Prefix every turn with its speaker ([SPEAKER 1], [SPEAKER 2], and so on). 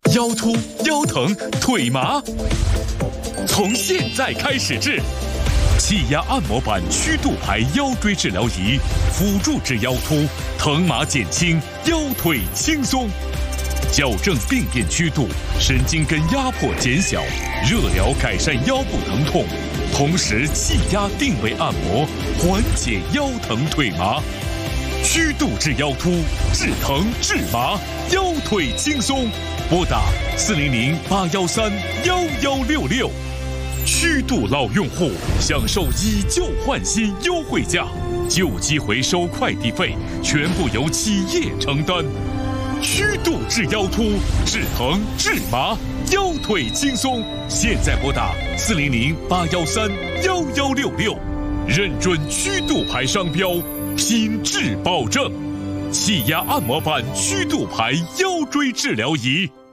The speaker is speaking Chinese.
[SPEAKER 1] 腰突、腰疼、腿麻，从现在开始治。气压按摩板曲度牌腰椎治疗仪，辅助治腰突，疼麻减轻，腰腿轻松。矫正病变曲度，神经根压迫减小，热疗改善腰部疼痛，同时气压定位按摩，缓解腰疼腿麻。曲度治腰突，治疼治麻，腰腿轻松。拨打400-813-1166。曲度老用户享受以旧换新优惠价，旧机回收快递费全部由企业承担。曲度治腰突，治疼治麻，腰腿轻松。现在拨打400-813-1166，认准曲度牌商标，品质保证。气压按摩板曲度牌腰椎治疗仪。